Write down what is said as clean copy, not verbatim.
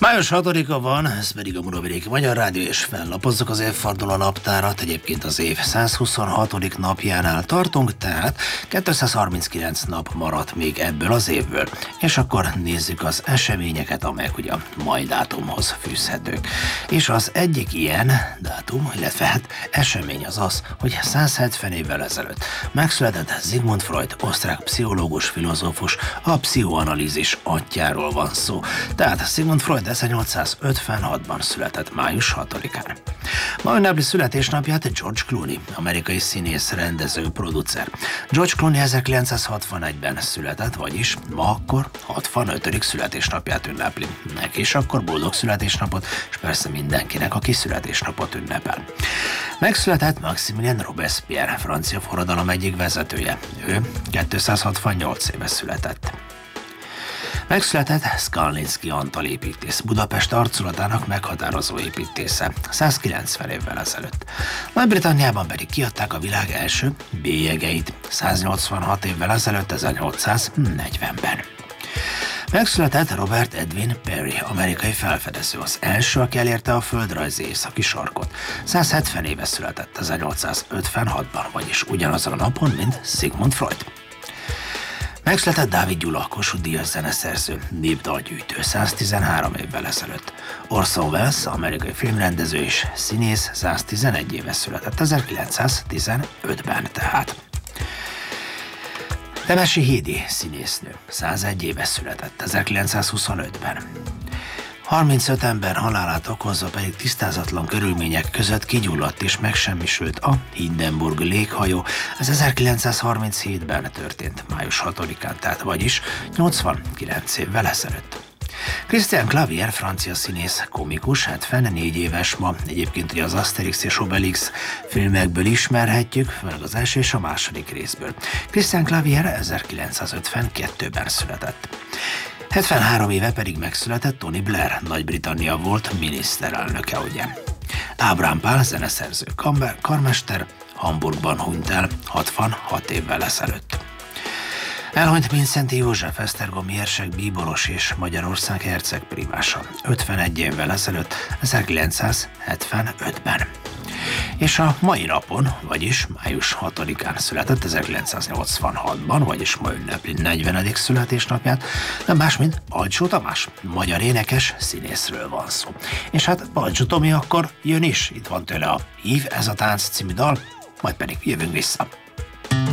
Május 6-a van, ez pedig a Murovidéki Magyar Rádió, és fellapozzuk az évforduló naptárat. Egyébként az év 126. napjánál tartunk, tehát 239 nap maradt még ebből az évből. És akkor nézzük az eseményeket, amelyek ugye a mai dátumhoz fűzhetők. És az egyik ilyen dátum, illetve hát esemény az az, hogy 170 évvel ezelőtt megszületett Sigmund Freud, osztrák pszichológus, filozófus, a pszichoanalízis atyjáról van szó. Tehát Sigmund Freud 1856-ban született május 6-án. Ma ünnepli születésnapját George Clooney, amerikai színész, rendező, producer. George Clooney 1961-ben született, vagyis ma akkor 65. születésnapját ünnepli. Neki is akkor boldog születésnapot, és persze mindenkinek, aki születésnapot ünnepel. Megszületett Maximilien Robespierre, francia forradalom egyik vezetője. Ő 268 éve született. Megszületett Skalnitsky Antal építész, Budapest arculatának meghatározó építésze, 190 évvel ezelőtt. Nagy-Britanniában pedig kiadták a világ első bélyegeit, 186 évvel ezelőtt, 1840-ben. Megszületett Robert Edwin Perry, amerikai felfedező, az első, aki elérte a földrajzi északi sarkot. 170 éve született, 1856-ban, vagyis ugyanazon a napon, mint Sigmund Freud. Megszületett Dávid Gyula, Kossuth-díjas zeneszerző, népdalgyűjtő, 113 évvel ezelőtt. Orson Welles, amerikai filmrendező és színész, 111 éve született, 1915-ben tehát. Temesi Hédi, színésznő, 101 éve született, 1925-ben. 35 ember halálát okozva pedig tisztázatlan körülmények között kigyulladt és megsemmisült a Hindenburg léghajó. Ez 1937-ben történt, május 6-án, tehát vagyis 89 évvel ezelőtt. Christian Clavier, francia színész, komikus, 74 éves ma. Egyébként ugye az Asterix és Obelix filmekből ismerhetjük, főleg az első és a második részből. Christian Clavier 1952-ben született. 73 éve pedig megszületett Tony Blair, Nagy-Britannia volt miniszterelnöke, ugye. Ábrám Pál, zeneszerző, karmester, Hamburgban hunyt el 66 évvel ezelőtt. Elhunyt Mindszenty József, esztergomi érsek, bíboros és Magyarország herceg primása, 51 évvel ezelőtt, 1975-ben. És a mai napon, vagyis május 6-án született, 1986-ban, vagyis ma ünnepli 40. születésnapját, nem más, mint Balcsó Tamás, magyar énekes, színészről van szó. És hát Balcsó Tomi akkor jön is, itt van tőle a Hív ez a tánc című dal, majd pedig jövünk vissza.